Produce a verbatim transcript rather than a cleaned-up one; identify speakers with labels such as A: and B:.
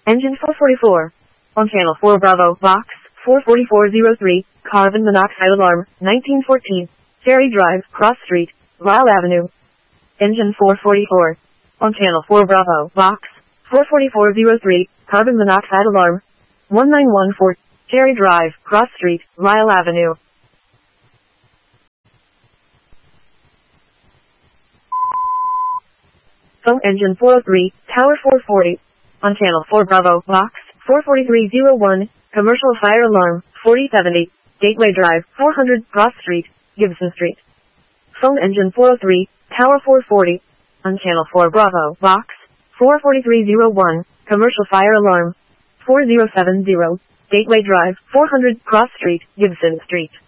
A: Engine four forty-four. On channel four Bravo, box four forty-four zero three, carbon monoxide alarm, nineteen fourteen, Ferry Drive, Cross Street, Lyle Avenue. Engine four forty-four. On channel four Bravo, box four forty-four zero three, carbon monoxide alarm, nineteen fourteen, Ferry Drive, Cross Street, Lyle Avenue. Phone engine four oh three, tower four forty. On channel four Bravo, box four forty-three zero one, commercial fire alarm, forty seventy, Gateway Drive, four hundred, Cross Street, Gibson Street. Phone engine four oh three, tower four forty. On channel four Bravo, box four forty-three zero one, commercial fire alarm, four zero seven zero, Gateway Drive, four hundred, Cross Street, Gibson Street.